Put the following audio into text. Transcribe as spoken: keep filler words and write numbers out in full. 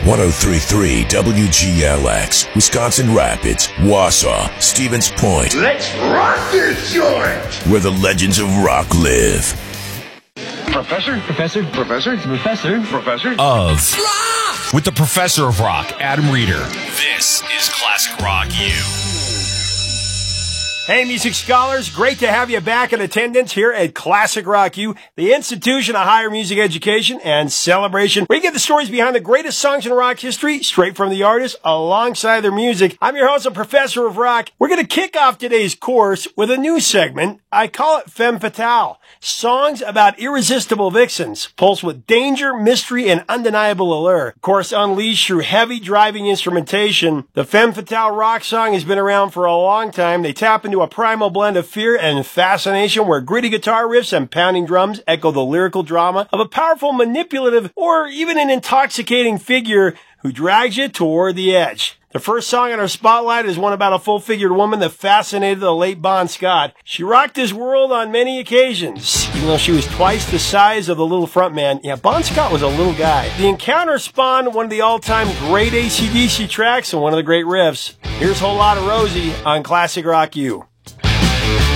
oh three point three W G L X, Wisconsin Rapids, Wausau, Stevens Point. Let's rock this joint! Where the legends of rock live. Professor? Professor? Professor? Professor? Professor? Of rock! With the Professor of Rock, Adam Reeder. This is Classic Rock U. Hey, music scholars, great to have you back in attendance here at Classic Rock U, the institution of higher music education and celebration, where you get the stories behind the greatest songs in rock history, straight from the artists, alongside their music. I'm your host, the Professor of Rock. We're going to kick off today's course with a new segment. I call it Femme Fatale. Songs about irresistible vixens, pulsed with danger, mystery, and undeniable allure. Of course, unleashed through heavy driving instrumentation, the Femme Fatale rock song has been around for a long time. They tap into a primal blend of fear and fascination where gritty guitar riffs and pounding drums echo the lyrical drama of a powerful, manipulative, or even an intoxicating figure who drags you toward the edge. The first song in our spotlight is one about a full-figured woman that fascinated the late Bon Scott. She rocked his world on many occasions, even though she was twice the size of the little frontman. Yeah, Bon Scott was a little guy. The encounter spawned one of the all-time great A C D C tracks and one of the great riffs. Here's Whole Lotta Rosie on Classic Rock U.